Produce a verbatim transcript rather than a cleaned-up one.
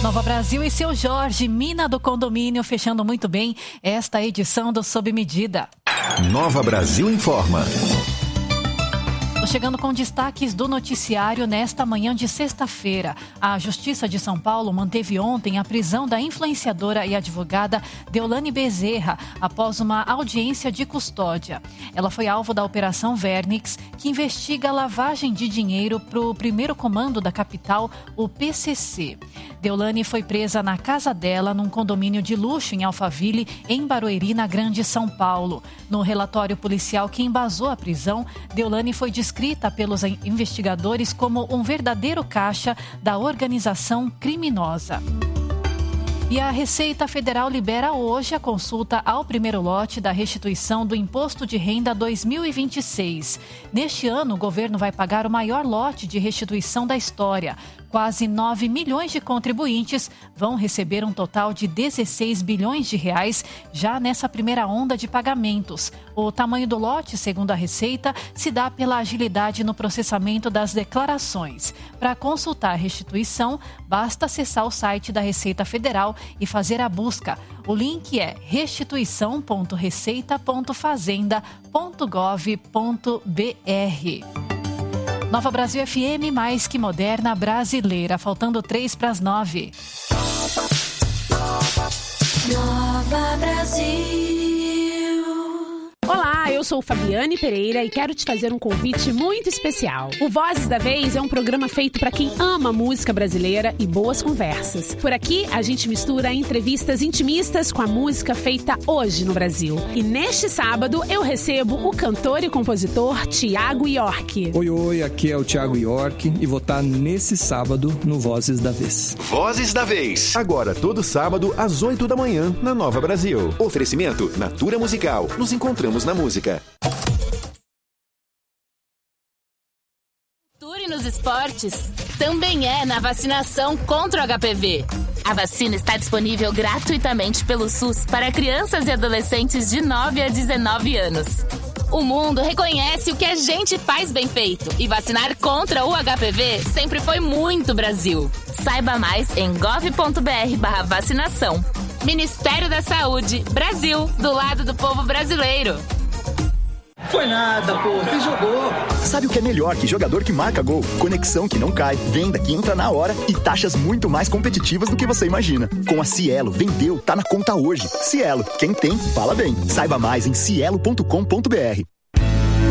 Nova Brasil e seu Jorge, Mina do Condomínio, fechando muito bem esta edição do Sob Medida. Nova Brasil informa. Chegando com destaques do noticiário nesta manhã de sexta-feira. A Justiça de São Paulo manteve ontem a prisão da influenciadora e advogada Deolane Bezerra após uma audiência de custódia. Ela foi alvo da Operação Vernix, que investiga a lavagem de dinheiro para o primeiro comando da capital, o P C C. Deolane foi presa na casa dela, num condomínio de luxo em Alphaville, em Barueri, na Grande São Paulo. No relatório policial que embasou a prisão, Deolane foi descrita pelos investigadores como um verdadeiro caixa da organização criminosa. E a Receita Federal libera hoje a consulta ao primeiro lote da restituição do Imposto de Renda dois mil e vinte e seis. Neste ano, o governo vai pagar o maior lote de restituição da história. Quase nove milhões de contribuintes vão receber um total de dezesseis bilhões de reais já nessa primeira onda de pagamentos. O tamanho do lote, segundo a Receita, se dá pela agilidade no processamento das declarações. Para consultar a restituição, basta acessar o site da Receita Federal e fazer a busca. O link é restituição ponto receita ponto fazenda ponto gov ponto br. Nova Brasil F M, mais que moderna, brasileira. Faltando três para as nove. Nova Brasil. Olá, eu sou Fabiane Pereira e quero te fazer um convite muito especial. O Vozes da Vez é um programa feito para quem ama música brasileira e boas conversas. Por aqui, a gente mistura entrevistas intimistas com a música feita hoje no Brasil. E neste sábado, eu recebo o cantor e compositor Thiago York. Oi, oi, aqui é o Thiago York e vou estar nesse sábado no Vozes da Vez. Vozes da Vez. Agora, todo sábado, às oito da manhã, na Nova Brasil. Oferecimento Natura Musical. Nos encontramos na música. Cultura nos esportes também é na vacinação contra o H P V. A vacina está disponível gratuitamente pelo SUS para crianças e adolescentes de nove a dezenove anos. O mundo reconhece o que a gente faz bem feito e vacinar contra o H P V sempre foi muito Brasil. Saiba mais em gov ponto br barra vacinação. Ministério da Saúde, Brasil, do lado do povo brasileiro. Foi nada, pô, você jogou. Sabe o que é melhor que jogador que marca gol? Conexão que não cai, venda que entra na hora e taxas muito mais competitivas do que você imagina. Com a Cielo, vendeu, tá na conta hoje. Cielo, quem tem, fala bem. Saiba mais em cielo ponto com ponto br.